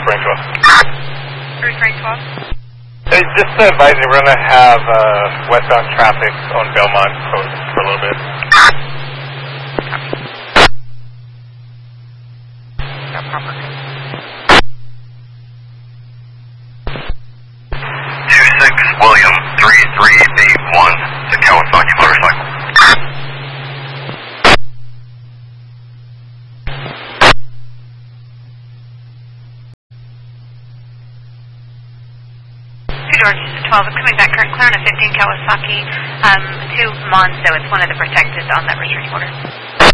Frank 12. Bruce Frank 12. Hey, just to advise you, we're going to have westbound traffic on Belmont closed for a little bit. No problem. 26 William 3381 to Kawasaki motorcycle. George 12 is coming back, current clear on a 15 Kawasaki to Monzo. It's one of the protected on that restraining order.